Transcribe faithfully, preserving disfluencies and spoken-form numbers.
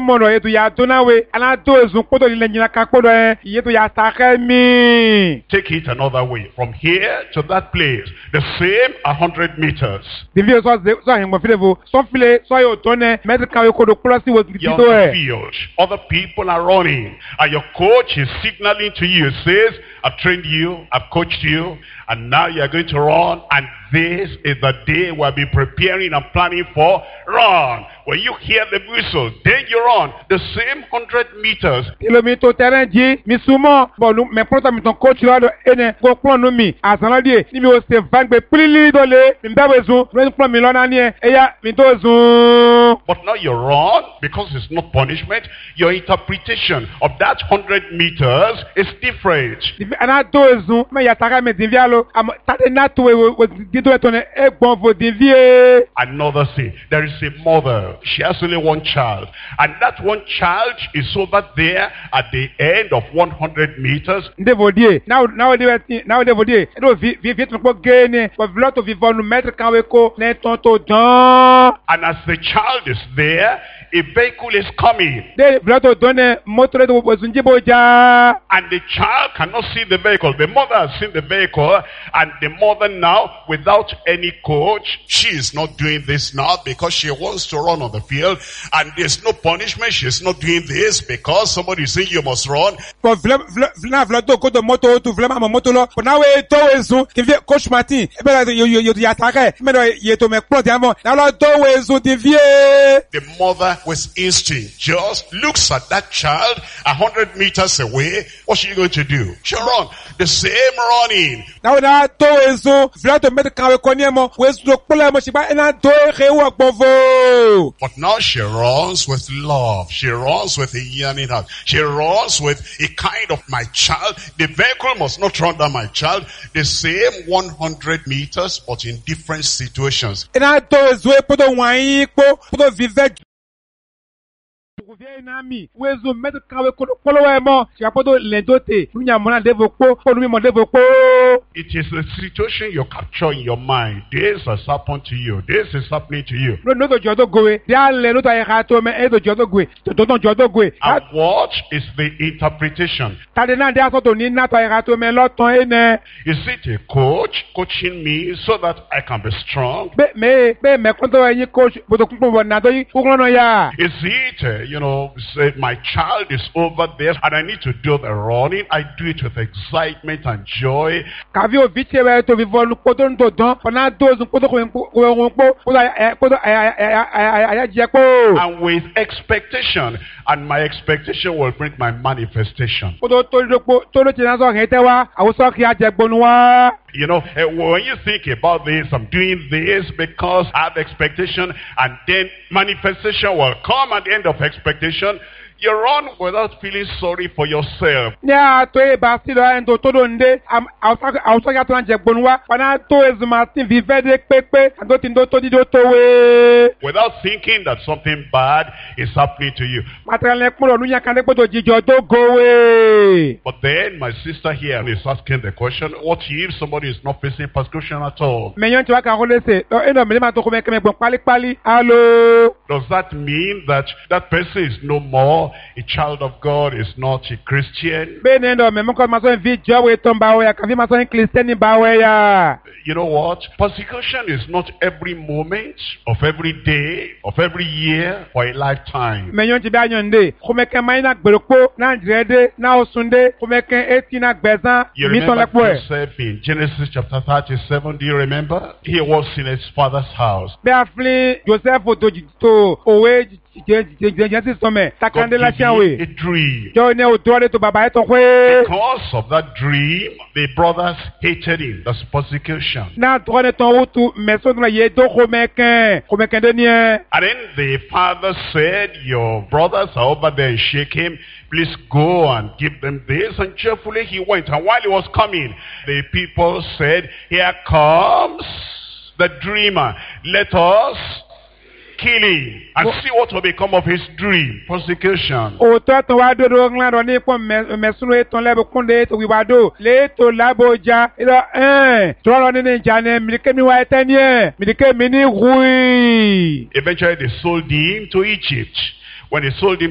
mono yetu ya tonawe ana to ezun poto ni nyina ka podo e yetu ya takemi. Take it another way. From here to that place, the same a hundred meters. Divio so so hin mo filevo so file so yo tone medical we kodo plus wo You're tito on the e. field. Other people are running. And your coach is signaling to you. Says, I've trained you, I've coached you, and now you're going to run. And this is the day we'll be preparing and planning for. Run. When you hear the whistle, then you run. The same hundred meters. Kilomito terrain ji mi sumo bonu me prota mi ton coach lo ene go plan no mi asanadie ni mi o se van gbe pili dole mi dawe zun no plan mi lo na ni e eya mi to zun. But now you run because it's not punishment. Your interpretation of that hundred meters is different. Ana to zun me ya taka me divialo am tade na to we dido to ne egbon vo divie. Another thing, there is a mother. She has only one child. And that one child is over there at the end of one hundred meters. Ndevodie. Now now de now devodie. No vi vi vi to gain for lot of vivonu metre kan we ko ne ton to dan. And as the child is there, a vehicle is coming. De lot of donne motre de bozunji boja. And the child cannot see the vehicle. The mother has seen the vehicle. And the mother now, without any coach, she is not doing this now because she wants to run on the field. And there's no punishment. She's not doing this because somebody is saying you must run. For vla vla to go to moto to vla ma moto lo. For now we to ezu. Ki coach Martin. E be yo yo yo ya take. Me do ye to me plot am. Na lo to ezu devie. The mother with instinct just looks at that child a hundred meters away. What's she going to do? She'll run. The same running. Now na to ezu. Vla to me kan we koniemo. We ezu pole mo si ba na to e wo gbovo. But now she runs with love. She runs with a yearning heart. She runs with a kind of my child. The vehicle must not run down my child. The same one hundred meters, but in different situations. Na to ezu e podo wan yi po podo vive nami wezo met kawe kolo emo si apodo lendote nunya mona devo po onu mi mo devo po. It is the situation you capture in your mind. This has happened to you. This is happening to you. No no to jodo goe dia le no to e ha to me e to jodo goe to to jodo goe. And what is the interpretation? Tade na dia so to ni na to e ha to me lo ton ene. Is it a coach coaching me so that I can be strong? Be me be me konto yin coach bodo kunpo na to yi kunno ya. Is it uh, you know, say my child is over there and I need to do the running? I do it with excitement and joy. Kavi o viche we to vivo lu poto ndo don na dozu poto ko ko ko poto aya je ko. And with expectation, and my expectation will bring my manifestation. Poto to lo to lo ti na so hete wa awoso ki aje gbonu wa. You know, uh, when you think about this, I'm doing this because I have expectation, and then manifestation will come at the end of expectation. You run without feeling sorry for yourself. Yeah, to e ba si lo en to to nde am outside outside to anje gbonwa pana to ezumatin vive de pepe and to tindo to di do to we. Without thinking that something bad is happening to you. Material le kulo nunya kan de poto jijo do go we. But then my sister here is asking the question, what if somebody is not facing persecution at all? Menyon ti wa kan role se do eno me ma to ko me ke me gbon pali pali. Allo. Does that mean that that person is no more a child of God, is not a Christian? You know what? Persecution is not every moment of every day, of every year, for a lifetime. You remember yourself in Genesis chapter thirty-seven, do you remember? He was in his father's house. God gave him a dream. Because of that dream, the brothers hated him. That's persecution. And then the father said, your brothers are over there in Shechem. Please go and give them this. And cheerfully he went. And while he was coming, the people said, here comes the dreamer. Let us kill him and see what will become of his dream. Persecution. Eventually they sold him to Egypt. When they sold him